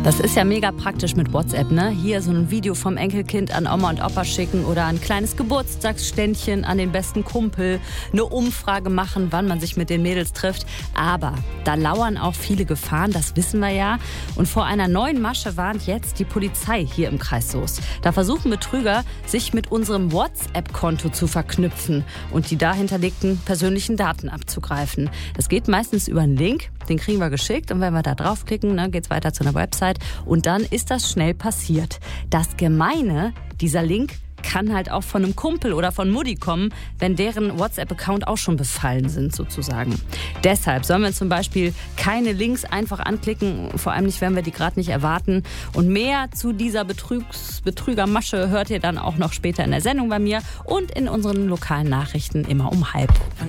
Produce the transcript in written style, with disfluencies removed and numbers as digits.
Das ist ja mega praktisch mit WhatsApp, ne? Hier so ein Video vom Enkelkind an Oma und Opa schicken oder ein kleines Geburtstagsständchen an den besten Kumpel, eine Umfrage machen, wann man sich mit den Mädels trifft. Aber da lauern auch viele Gefahren, das wissen wir ja. Und vor einer neuen Masche warnt jetzt die Polizei hier im Kreis Soest. Da versuchen Betrüger, sich mit unserem WhatsApp-Konto zu verknüpfen und die dahinterlegten persönlichen Daten abzugreifen. Das geht meistens über einen Link, den kriegen wir geschickt und wenn wir da draufklicken, ne, geht's weiter zu einer Website und dann ist das schnell passiert. Das Gemeine, dieser Link kann halt auch von einem Kumpel oder von Mutti kommen, wenn deren WhatsApp-Account auch schon befallen sind sozusagen. Deshalb sollen wir zum Beispiel keine Links einfach anklicken, vor allem nicht, wenn wir die gerade nicht erwarten. Und mehr zu dieser Betrügermasche hört ihr dann auch noch später in der Sendung bei mir und in unseren lokalen Nachrichten immer um 12:30.